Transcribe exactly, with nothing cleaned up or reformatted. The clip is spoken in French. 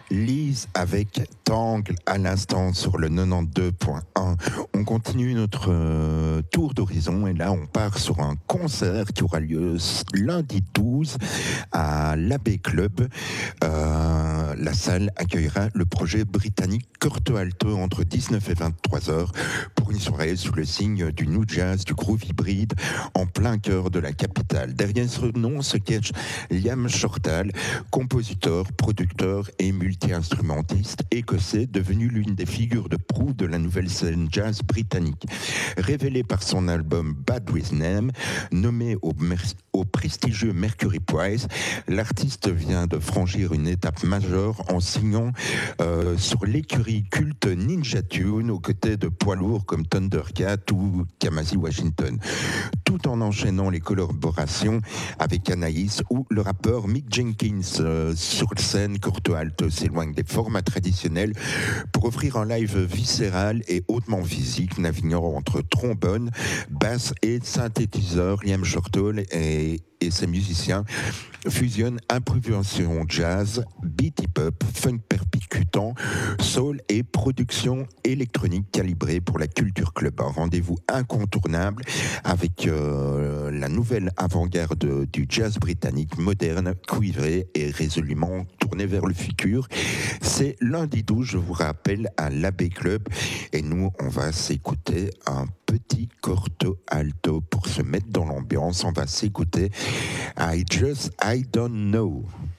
Lise avec Tangle à l'instant sur le quatre-vingt-douze point un. On continue notre euh, tour d'horizon et là on part sur un concert qui aura lieu lundi douze à l'Abbey Club. Euh, la salle accueillera le projet britannique Corto Alto entre dix-neuf et vingt-trois heures pour une soirée sous le signe du new jazz, du groove hybride en plein cœur de la capitale. Derrière ce nom se cache Liam Shortall, compositeur, producteur et multi-instrumentiste écossais devenu l'une des figures de proue de la nouvelle scène jazz britannique. Révélé par son album Bad With Name, nommé au, mer- au prestigieux Mercury Prize, l'artiste vient de franchir une étape majeure en signant euh, sur l'écurie culte Ninja Tune aux côtés de poids lourds comme Thundercat ou Kamasi Washington, tout en enchaînant les collaborations avec Anaïs ou le rappeur Mick Jenkins. Euh, sur scène, Corto Alto s'éloigne des formats traditionnels pour offrir un live viscéral et hautement physique, naviguant entre trombone, basse et synthétiseur. Liam Shortall et et ses musiciens fusionnent improvisation jazz, beat hip-hop, funk percutant, soul et production électronique calibrée pour la culture club. Un rendez-vous incontournable avec euh, la nouvelle avant-garde du jazz britannique, moderne, cuivré et résolument tourné vers le futur. C'est lundi douze, je vous rappelle, à l'Abbey Club. Et nous, on va s'écouter un petit corto alto pour se mettre dans l'ambiance. On va s'écouter I Just I Don't Know.